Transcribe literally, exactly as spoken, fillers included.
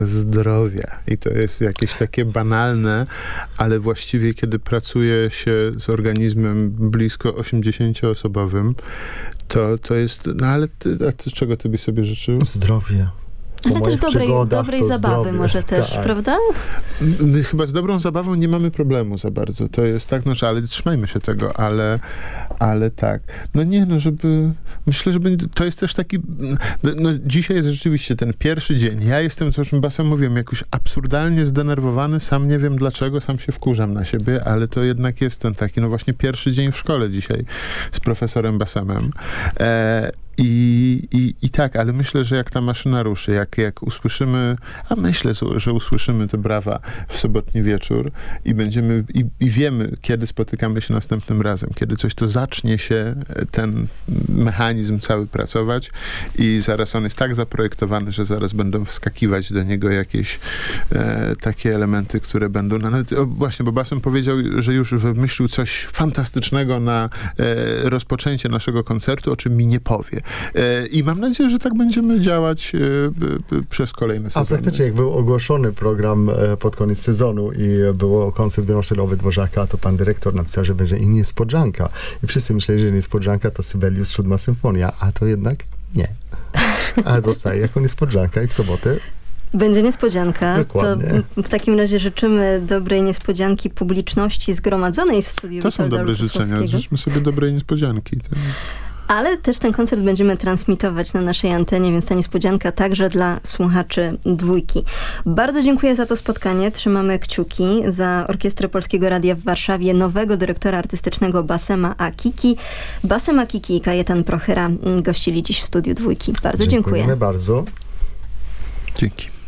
zdrowia. I to jest jakieś takie banalne, ale właściwie kiedy pracuje się z organizmem blisko osiemdziesięcioosobowym, to, to jest... No ale ty, a ty, czego ty byś sobie życzył? Zdrowie. Ale też dobrej, dobrej zabawy zdrowie. Może też, tak. Prawda? My chyba z dobrą zabawą nie mamy problemu za bardzo. To jest tak, no, że ale trzymajmy się tego, ale, ale tak. No nie, no żeby... Myślę, że będzie, to jest też taki... No, no dzisiaj jest rzeczywiście ten pierwszy dzień. Ja jestem, co już Basem mówiłem, jakoś absurdalnie zdenerwowany. Sam nie wiem dlaczego, sam się wkurzam na siebie, ale to jednak jest ten taki, no właśnie pierwszy dzień w szkole dzisiaj z profesorem Basemem. E, I, i, I tak, ale myślę, że jak ta maszyna ruszy, jak, jak usłyszymy, a myślę, że usłyszymy te brawa w sobotni wieczór i będziemy, i, i wiemy, kiedy spotykamy się następnym razem, kiedy coś to zacznie się, ten mechanizm cały pracować i zaraz on jest tak zaprojektowany, że zaraz będą wskakiwać do niego jakieś e, takie elementy, które będą, no, nawet, o, właśnie, bo Basem powiedział, że już wymyślił coś fantastycznego na e, rozpoczęcie naszego koncertu, o czym mi nie powie. I mam nadzieję, że tak będziemy działać przez kolejne sezony. A praktycznie jak był ogłoszony program pod koniec sezonu i było koncert wioloncelowy Dworzaka, to pan dyrektor napisał, że będzie i niespodzianka. I wszyscy myśleli, że niespodzianka to Sibelius, Siódma Symfonia, a to jednak nie. A zostaje jako niespodzianka i w sobotę będzie niespodzianka. Dokładnie. To w takim razie życzymy dobrej niespodzianki publiczności zgromadzonej w studiu. To są dobre życzenia. Życzmy sobie dobrej niespodzianki. Tak. Ale też ten koncert będziemy transmitować na naszej antenie, więc ta niespodzianka także dla słuchaczy Dwójki. Bardzo dziękuję za to spotkanie. Trzymamy kciuki za Orkiestrę Polskiego Radia w Warszawie, nowego dyrektora artystycznego Basema Akiki. Basem Akiki i Kajetan Prochyra gościli dziś w studiu Dwójki. Bardzo dziękuję. Dziękujemy bardzo. Dzięki.